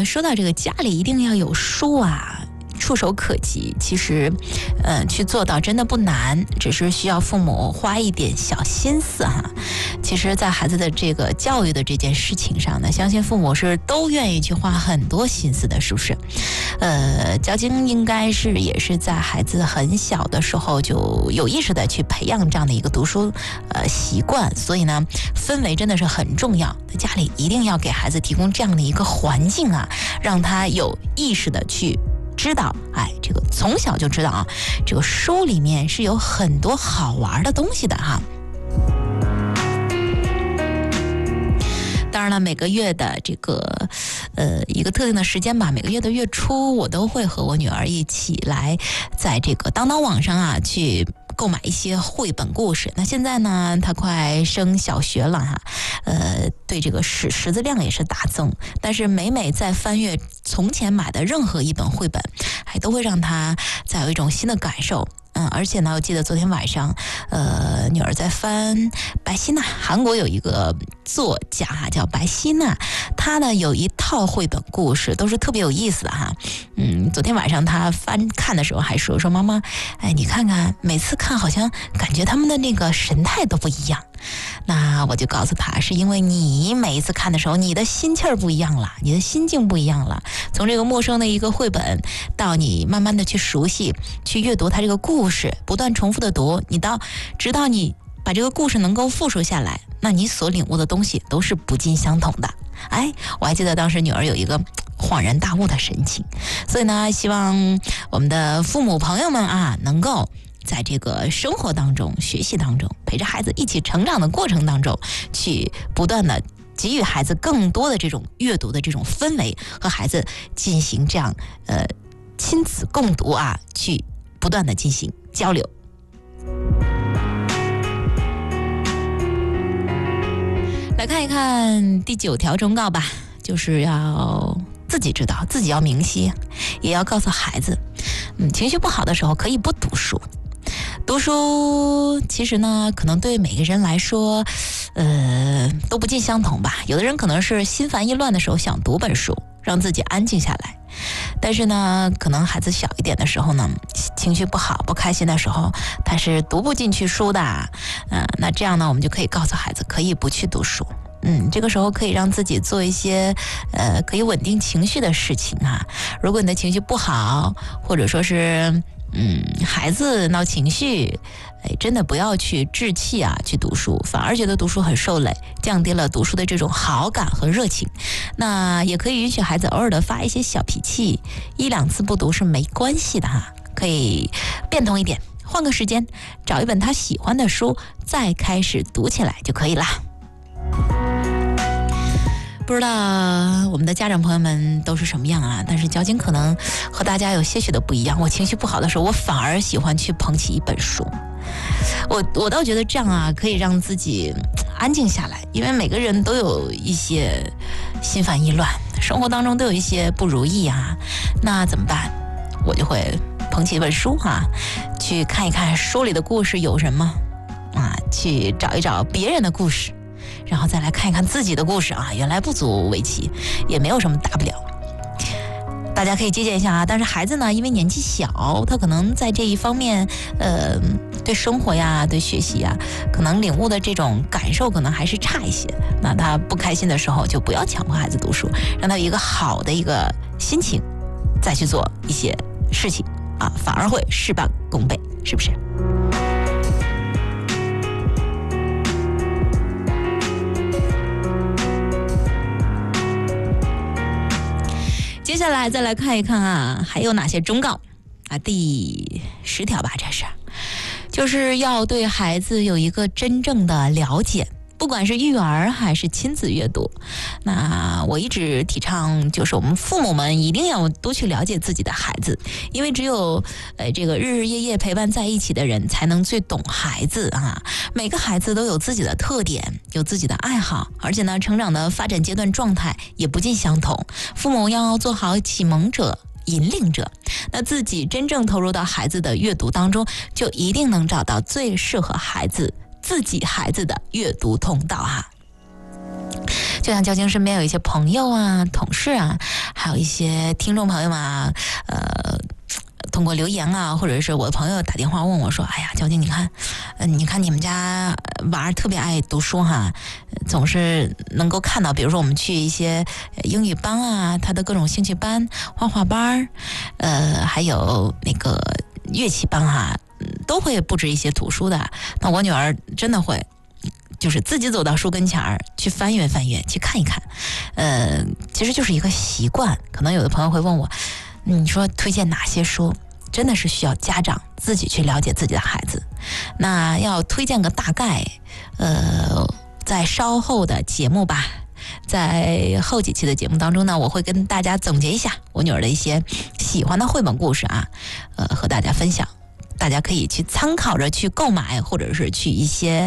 说到这个家里一定要有书啊，触手可及，其实去做到真的不难，只是需要父母花一点小心思哈。其实在孩子的这个教育的这件事情上呢，相信父母是都愿意去花很多心思的，是不是？交金应该是也是在孩子很小的时候就有意识的去培养这样的一个读书习惯，所以呢氛围真的是很重要，在家里一定要给孩子提供这样的一个环境啊，让他有意识的去知道，这个从小就知道啊，这个书里面是有很多好玩的东西的哈。当然了，每个月的这个一个特定的时间吧，每个月的月初，我都会和我女儿一起来在这个当当网上啊去购买一些绘本故事。那现在呢，她快升小学了哈，对这个识字量也是大增。但是每在翻阅从前买的任何一本绘本，还都会让她再有一种新的感受。而且呢，我记得昨天晚上，女儿在翻白希娜，韩国有一个作家哈叫白希娜，她呢有一套绘本故事都是特别有意思的哈。昨天晚上她看的时候还说妈妈，你看看，每次看好像感觉他们的那个神态都不一样。那我就告诉她，是因为你每一次看的时候，你的心气儿不一样了，你的心境不一样了。从这个陌生的一个绘本，到你慢慢的去熟悉、去阅读它这个故事，不断重复的读，直到你把这个故事能够复述下来，那你所领悟的东西都是不尽相同的。我还记得当时女儿有一个恍然大悟的神情。所以呢，希望我们的父母朋友们啊，能够在这个生活当中、学习当中，陪着孩子一起成长的过程当中，去不断的给予孩子更多的这种阅读的这种氛围，和孩子进行这样亲子共读啊，去不断的进行交流。来看一看第9条忠告吧，就是要自己知道，自己要明晰，也要告诉孩子，情绪不好的时候可以不读书。读书其实呢，可能对每个人来说，都不尽相同吧。有的人可能是心烦意乱的时候想读本书，让自己安静下来。但是呢，可能孩子小一点的时候呢，情绪不好、不开心的时候，他是读不进去书的。那这样呢，我们就可以告诉孩子，可以不去读书。这个时候可以让自己做一些可以稳定情绪的事情啊。如果你的情绪不好，或者说是孩子闹情绪，真的不要去置气啊，去读书，反而觉得读书很受累，降低了读书的这种好感和热情。那也可以允许孩子偶尔的发一些小脾气，1、2次不读是没关系的哈，可以变通一点，换个时间，找一本他喜欢的书，再开始读起来就可以啦。不知道我们的家长朋友们都是什么样啊？但是交金可能和大家有些许的不一样。我情绪不好的时候，我反而喜欢去捧起一本书。我倒觉得这样啊，可以让自己安静下来，因为每个人都有一些心烦意乱，生活当中都有一些不如意啊。那怎么办？我就会捧起一本书啊，去看一看书里的故事有什么啊，去找一找别人的故事。然后再来看一看自己的故事啊，原来不足为奇，也没有什么大不了。大家可以借鉴一下啊。但是孩子呢，因为年纪小，他可能在这一方面，对生活呀、对学习呀，可能领悟的这种感受可能还是差一些。那他不开心的时候，就不要强迫孩子读书，让他有一个好的一个心情，再去做一些事情啊，反而会事半功倍，是不是？接下来再来看一看啊，还有哪些忠告啊？第10条吧，这就是要对孩子有一个真正的了解，不管是育儿还是亲子阅读。那我一直提倡，就是我们父母们一定要多去了解自己的孩子，因为只有这个日日夜夜陪伴在一起的人，才能最懂孩子啊。每个孩子都有自己的特点，有自己的爱好，而且呢，成长的发展阶段状态也不尽相同。父母要做好启蒙者、引领者，那自己真正投入到孩子的阅读当中，就一定能找到最适合自己孩子的阅读通道哈。 就像交警身边有一些朋友啊、同事啊，还有一些听众朋友们啊，通过留言啊，或者是我的朋友打电话问我说：“哎呀，交警，你看你们家娃儿特别爱读书哈，总是能够看到，比如说我们去一些英语班啊，他的各种兴趣班、画画班，还有那个乐器班哈，都会布置一些图书的。那我女儿真的会。”就是自己走到书跟前儿去翻阅翻阅，去看一看，其实就是一个习惯。可能有的朋友会问我，你说推荐哪些书？真的是需要家长自己去了解自己的孩子。那要推荐个大概，在稍后的节目吧，在后几期的节目当中呢，我会跟大家总结一下我女儿的一些喜欢的绘本故事啊，和大家分享。大家可以去参考着去购买，或者是去一些